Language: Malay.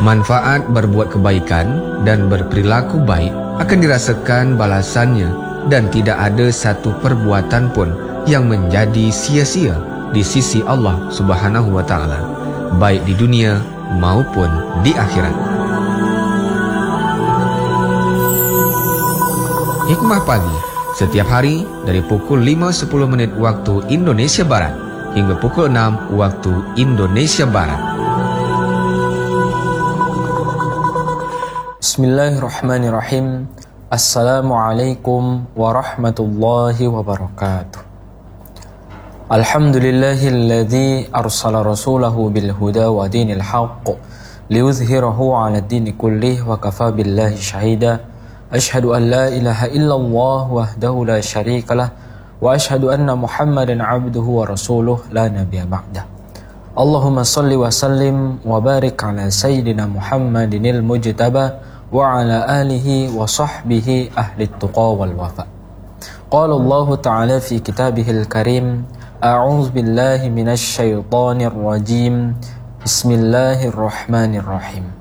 Manfaat berbuat kebaikan dan berperilaku baik akan dirasakan balasannya, dan tidak ada satu perbuatan pun yang menjadi sia-sia di sisi Allah Subhanahu wa taala, baik di dunia maupun di akhirat. Hikmah pagi setiap hari dari pukul 5.10 waktu Indonesia Barat hingga pukul 6 waktu Indonesia Barat. Bismillahirrahmanirrahim. Assalamualaikum warahmatullahi wabarakatuh. Alhamdulillahilladzi arsala rasulahu bil huda wa dinil haqq liyuzhirahu 'ala ad-dini kullih wa kafa billahi shahida. Asyhadu an la ilaha illallah wahdahu la syarikalah wa asyhadu anna Muhammadan 'abduhu wa rasuluh la nabiyya ba'dah. Allahumma salli wa sallim wa barik ala sayyidina Muhammadinil mujtaba wa ala alihi wa sahbihi ahli tuqa wal wafa. Qala Allah ta'ala fi kitabihil karim, a'udzu billahi minasy syaithanir rajim. Bismillahirrahmanirrahim.